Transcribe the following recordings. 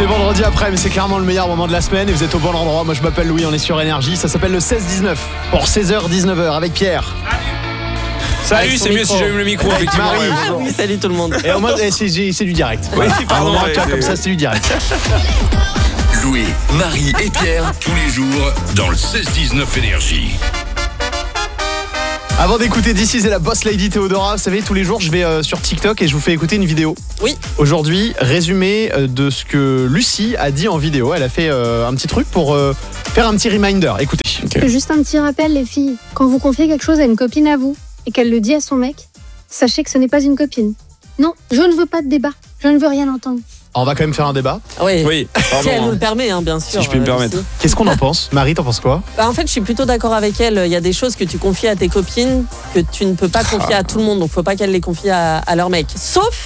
C'est vendredi après, mais c'est clairement le meilleur moment de la semaine et vous êtes au bon endroit. Moi je m'appelle Louis, on est sur Énergie. Ça s'appelle le 16-19 pour 16h-19h avec Pierre. Salut, c'est mieux si j'allume le micro, effectivement. Marie. Ah oui, salut tout le monde. Et au moins, c'est du direct. Oui, pardon. Comme ça, c'est du direct. Louis, Marie et Pierre, tous les jours, dans le 16-19 Énergie. Avant d'écouter This Is et la Boss Lady Théodora, vous savez, tous les jours, je vais sur TikTok et je vous fais écouter une vidéo. Oui. Aujourd'hui, résumé de ce que Lucie a dit en vidéo. Elle a fait un petit truc pour faire un petit reminder. Écoutez. Juste un petit rappel, les filles. Quand vous confiez quelque chose à une copine à vous et qu'elle le dit à son mec, sachez que ce n'est pas une copine. Non, je ne veux pas de débat. Je ne veux rien entendre. On va quand même faire un débat. Oui, pardon, si elle nous le permet, bien sûr. Si je puis me permettre. Lucie. Qu'est-ce qu'on en pense? Marie, t'en penses quoi? En fait, je suis plutôt d'accord avec elle. Il y a des choses que tu confies à tes copines que tu ne peux pas confier à tout le monde. Donc, faut pas qu'elles les confient à leur mec. Sauf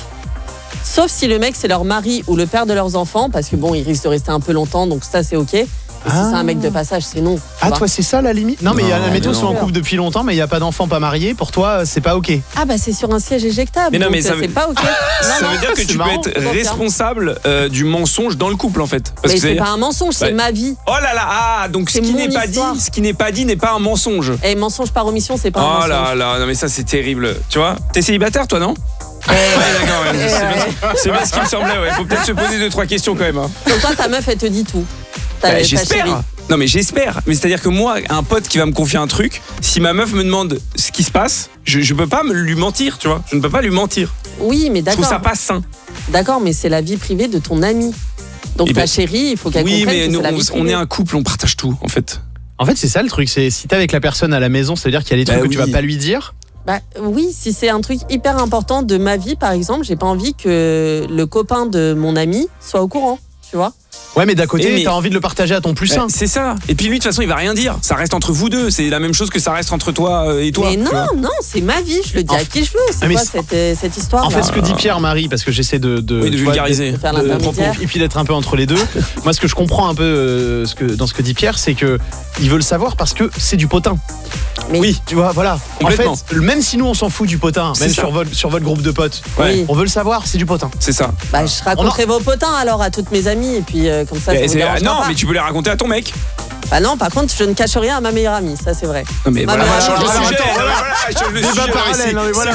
si le mec, c'est leur mari ou le père de leurs enfants. Parce que bon, il risque de rester un peu longtemps. Donc ça, c'est OK. Et si c'est un mec de passage, c'est non. Toi, c'est ça la limite? Non, mais admettons, ils sont en couple depuis longtemps, mais il n'y a pas d'enfant, pas marié. Pour toi, c'est pas OK. Ah bah c'est sur un siège éjectable. Mais non, mais donc, c'est pas OK. Ça veut dire que tu peux être responsable du mensonge dans le couple, en fait. Parce mais que c'est pas un mensonge, c'est ma vie. Oh là là, donc ce qui n'est pas dit n'est pas un mensonge. Et mensonge par omission, c'est pas un mensonge. Oh là là, non mais ça c'est terrible. Tu vois, t'es célibataire toi, non? Ouais, d'accord, c'est bien ce qui me semblait. Ouais. Faut peut-être se poser 2-3 questions quand même. Hein. Donc toi, ta meuf, elle te dit tout. J'espère. Non mais j'espère. Mais c'est-à-dire que moi, un pote qui va me confier un truc, si ma meuf me demande ce qui se passe, je peux pas lui mentir, tu vois. Je ne peux pas lui mentir. Oui, mais d'accord. Je trouve ça pas sain. D'accord, mais c'est la vie privée de ton ami. Donc ta chérie, il faut qu'elle comprenne que c'est la vie privée. On est un couple, on partage tout en fait. En fait, c'est ça le truc. C'est si t'es avec la personne à la maison, ça veut dire qu'il y a des trucs que tu vas pas lui dire. Bah oui, si c'est un truc hyper important de ma vie, par exemple, j'ai pas envie que le copain de mon ami soit au courant, tu vois. Ouais, mais d'un côté, t'as envie de le partager à ton plus sain. C'est ça. Et puis lui, de toute façon, il va rien dire. Ça reste entre vous deux. C'est la même chose que ça reste entre toi et toi. Mais non, c'est ma vie. Je le dis à qui je veux. C'est quoi cette histoire? En fait, ce que dit Pierre-Marie, parce que j'essaie de vulgariser, de faire l'intermédiaire. Et puis d'être un peu entre les deux. Moi, ce que je comprends un peu dans ce que dit Pierre, c'est que il veut le savoir parce que c'est du potin. Mais oui, tu vois, voilà. En fait, même si nous on s'en fout du potin, même sur votre groupe de potes, on veut le savoir, c'est du potin. C'est ça. Bah, je raconterai vos potins alors à toutes mes amies et puis comme ça. Non, mais tu peux les raconter à ton mec. Bah non, par contre, je ne cache rien à ma meilleure amie, ça c'est vrai. Non mais voilà, change le sujet. Change le sujet. Parallèle, voilà.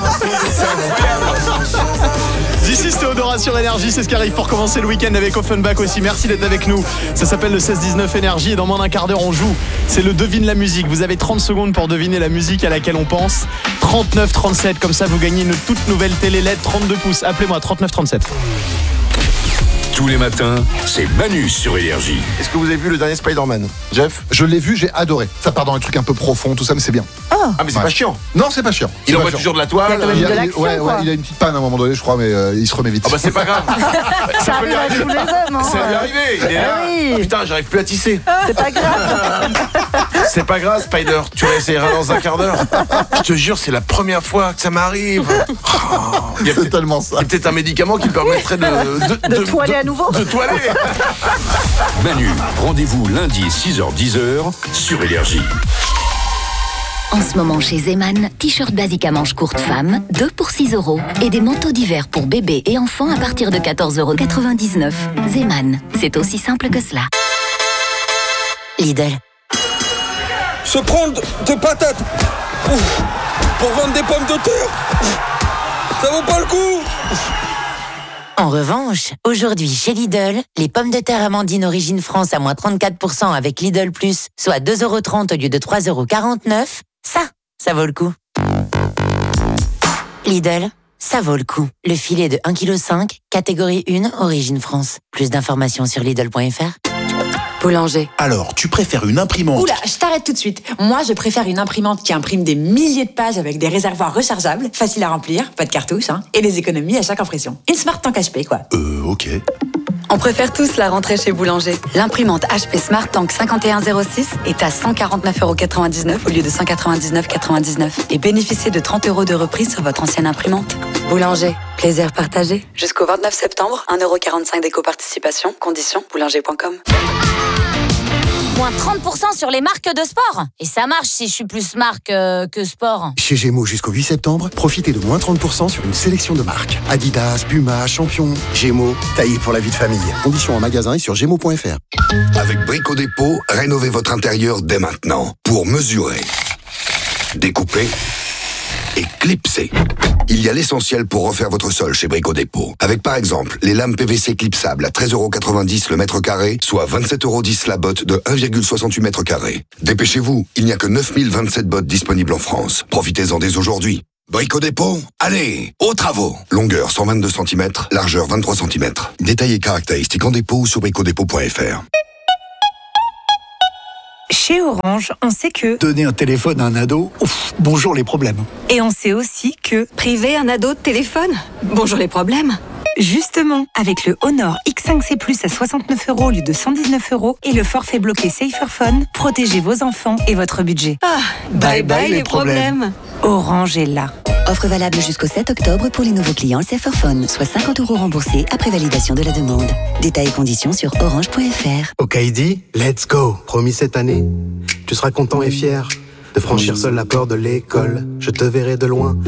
D'ici Théodora sur Énergie, c'est ce qui arrive pour commencer le week-end avec Offenbach aussi. Merci d'être avec nous. Ça s'appelle le 16-19 Énergie et dans moins d'un quart d'heure on joue. C'est le devine la musique. Vous avez 30 secondes pour deviner la musique à laquelle on pense. 39-37, comme ça vous gagnez une toute nouvelle télé LED 32 pouces. Appelez-moi 39-37. Tous les matins, c'est Manu sur Énergie. Est-ce que vous avez vu le dernier Spider-Man, Jeff? Je l'ai vu, j'ai adoré. Ça part dans un truc un peu profond, tout ça, mais c'est bien. Ah, mais c'est pas chiant. Non, c'est pas chiant. Il envoie toujours de la toile. Il a une petite panne à un moment donné, je crois, mais il se remet vite. Ah bah c'est pas grave. Ça arrive à tous les hommes. Hein. Ça lui est arrivé. Il est là. Oui. Ah, putain, j'arrive plus à tisser. C'est pas grave. C'est pas grave, Spider. Tu réessayeras dans un quart d'heure. Je te jure, c'est la première fois que ça m'arrive. C'est tellement ça. Il y a peut-être un médicament qui permettrait de toiler à nouveau. De toiler. Manu, rendez-vous lundi 6h-10h sur Énergie. En ce moment chez Zeman, t-shirt basique à manches courtes femmes, 2 pour 6 € et des manteaux d'hiver pour bébés et enfants à partir de 14,99 €. Zeman, c'est aussi simple que cela. Lidl. Se prendre des patates pour vendre des pommes de terre, ça vaut pas le coup. En revanche, aujourd'hui chez Lidl, les pommes de terre Amandine Origine France à moins 34% avec Lidl Plus, soit 2,30 € au lieu de 3,49 €, ça vaut le coup. Lidl, ça vaut le coup. Le filet de 1,5 kg, catégorie 1, Origine France. Plus d'informations sur Lidl.fr. Boulanger. Alors, tu préfères une imprimante? Oula, je t'arrête tout de suite. Moi, je préfère une imprimante qui imprime des milliers de pages avec des réservoirs rechargeables, faciles à remplir, pas de cartouches, et des économies à chaque impression. Une Smart Tank HP, quoi. Ok. On préfère tous la rentrée chez Boulanger. L'imprimante HP Smart Tank 5106 est à 149,99 € au lieu de 199,99 € et bénéficiez de 30 € de reprise sur votre ancienne imprimante. Boulanger, plaisir partagé. Jusqu'au 29 septembre, 1,45 € d'éco-participation. Conditions, boulanger.com. Moins 30% sur les marques de sport. Et ça marche si je suis plus marque que sport. Chez Gémeaux jusqu'au 8 septembre, profitez de moins 30% sur une sélection de marques. Adidas, Puma, Champion. Gémeaux, taillé pour la vie de famille. Conditions en magasin et sur gémeaux.fr. Avec Brico Dépôt, rénovez votre intérieur dès maintenant. Pour mesurer, découper et clipser. Il y a l'essentiel pour refaire votre sol chez Brico Dépôt. Avec par exemple les lames PVC clipsables à 13,90€ le mètre carré, soit 27,10€ la botte de 1,68 mètres carrés. Dépêchez-vous, il n'y a que 9027 bottes disponibles en France. Profitez-en dès aujourd'hui. Brico Dépôt, allez, aux travaux. Longueur 122 cm, largeur 23 cm. Détails et caractéristiques en dépôt ou sur bricodépôt.fr. Chez Orange, on sait que donner un téléphone à un ado, bonjour les problèmes. Et on sait aussi que priver un ado de téléphone, bonjour les problèmes. Justement, avec le Honor X5C Plus à 69€ au lieu de 119€ et le forfait bloqué Saferphone, protégez vos enfants et votre budget. Ah, bye bye les problèmes. Orange est là. Offre valable jusqu'au 7 octobre pour les nouveaux clients Saferphone, soit 50€ remboursés après validation de la demande. Détails et conditions sur orange.fr. Au Kaidi, let's go. Promis cette année, tu seras content et fier de franchir seul la porte de l'école. Je te verrai de loin